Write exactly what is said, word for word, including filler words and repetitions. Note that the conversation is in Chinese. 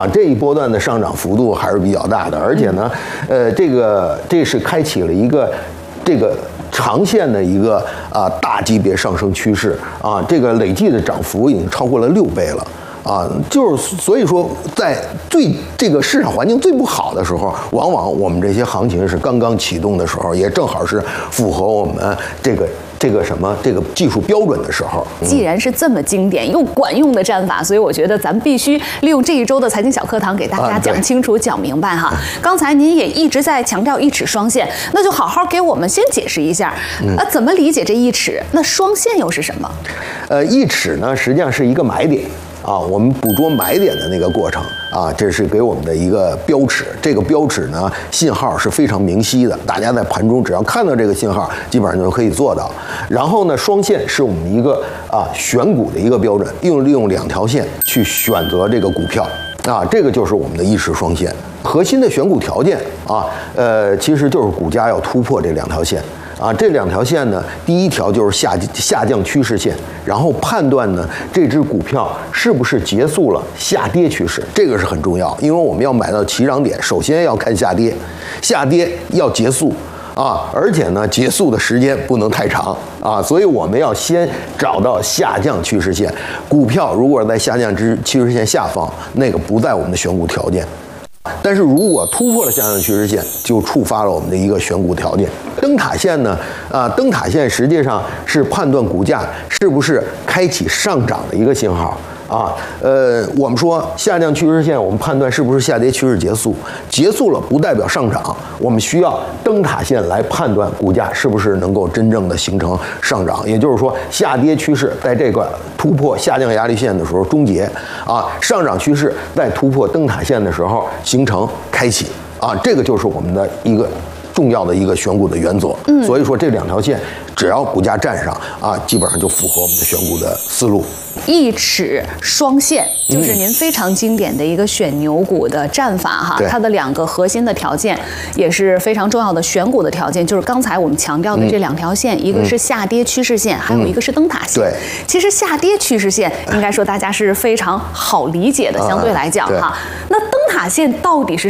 啊，这一波段的上涨幅度还是比较大的，而且呢，呃，这个这是开启了一个这个长线的一个啊大级别上升趋势啊，这个累计的涨幅已经超过了六倍了。啊，就是所以说，在最这个市场环境最不好的时候，往往我们这些行情是刚刚启动的时候，也正好是符合我们这个这个什么这个技术标准的时候。 嗯、既然是这么经典又管用的战法，所以我觉得咱们必须利用这一周的财经小课堂给大家讲清楚、啊、讲明白哈。刚才您也一直在强调一尺双线，那就好好给我们先解释一下，嗯、呃，怎么理解这一尺？那双线又是什么？ 呃，一尺呢，实际上是一个买点。啊，我们捕捉买点的那个过程啊，这是给我们的一个标尺。这个标尺呢，信号是非常明晰的，大家在盘中只要看到这个信号，基本上就可以做到。然后呢，双线是我们一个啊选股的一个标准，用利用两条线去选择这个股票啊，这个就是我们的一尺双线。核心的选股条件啊，呃，其实就是股价要突破这两条线。啊，这两条线呢，第一条就是下下降趋势线，然后判断呢这只股票是不是结束了下跌趋势，这个是很重要，因为我们要买到起涨点，首先要看下跌，下跌要结束啊，而且呢结束的时间不能太长啊，所以我们要先找到下降趋势线，股票如果在下降之趋势线下方，那个不在我们的选股条件。但是如果突破了下降趋势线，就触发了我们的一个选股条件。灯塔线呢，啊，灯塔线实际上是判断股价是不是开启上涨的一个信号啊。呃，我们说下降趋势线，我们判断是不是下跌趋势结束，结束了不代表上涨，我们需要灯塔线来判断股价是不是能够真正的形成上涨。也就是说，下跌趋势在这个突破下降压力线的时候终结啊，上涨趋势在突破灯塔线的时候形成开启啊，这个就是我们的一个重要的一个选股的原则。嗯，所以说这两条线只要股价站上啊，基本上就符合我们的选股的思路。 一尺双线就是您非常经典的一个选牛股的战法哈，嗯、它的两个核心的条件也是非常重要的选股的条件，就是刚才我们强调的这两条线，嗯、一个是下跌趋势线，嗯、还有一个是灯塔线。对，其实下跌趋势线应该说大家是非常好理解的，相对来讲哈。那灯塔线到底是